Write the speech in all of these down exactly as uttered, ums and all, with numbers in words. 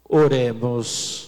Oremos.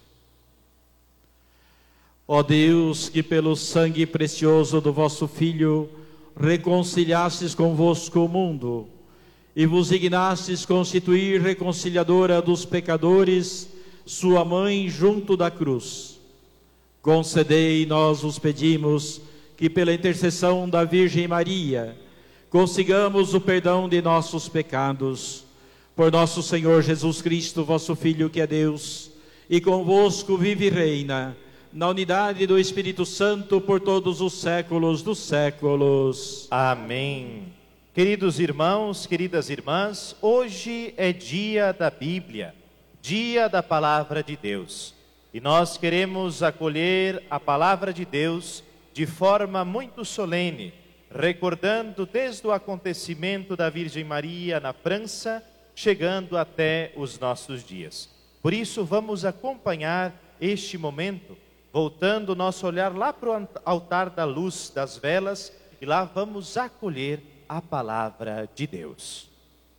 Ó Deus, que pelo sangue precioso do vosso Filho reconciliastes convosco o mundo e vos dignastes constituir reconciliadora dos pecadores, sua mãe junto da cruz, concedei, nós vos pedimos, que pela intercessão da Virgem Maria consigamos o perdão de nossos pecados. Por nosso Senhor Jesus Cristo, vosso Filho, que é Deus, e convosco vive e reina, na unidade do Espírito Santo, por todos os séculos dos séculos. Amém. Queridos irmãos, queridas irmãs, hoje é dia da Bíblia, dia da Palavra de Deus. E nós queremos acolher a Palavra de Deus de forma muito solene, recordando desde o acontecimento da Virgem Maria na França, chegando até os nossos dias. Por isso, vamos acompanhar este momento, voltando o nosso olhar lá para o altar da luz das velas, e lá vamos acolher a palavra de Deus.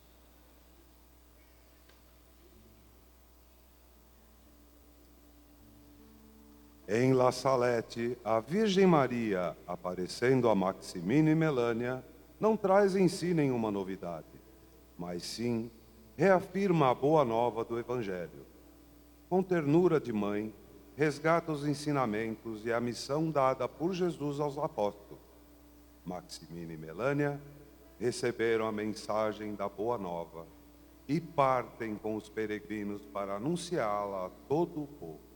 Em La Salete, a Virgem Maria, aparecendo a Maximino e Melânia, não traz em si nenhuma novidade, mas sim reafirma a boa nova do Evangelho. Com ternura de mãe, resgata os ensinamentos e a missão dada por Jesus aos apóstolos. Maximino e Melânia receberam a mensagem da boa nova e partem com os peregrinos para anunciá-la a todo o povo.